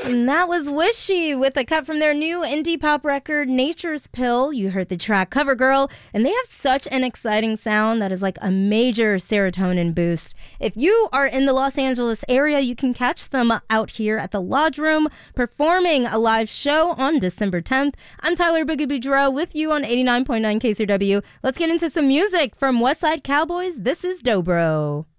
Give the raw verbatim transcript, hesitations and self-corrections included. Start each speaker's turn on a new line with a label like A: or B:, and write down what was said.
A: And that was Wishy with a cut from their new indie pop record, Nature's Pill. You heard the track Cover Girl, and they have such an exciting sound that is like a major serotonin boost. If you are in the Los Angeles area, you can catch them out here at the Lodge Room performing a live show on December tenth. I'm Tyler Boogie Boudreaux with you on eighty-nine point nine K C R W. Let's get into some music from West Side Cowboys. This is Dobro.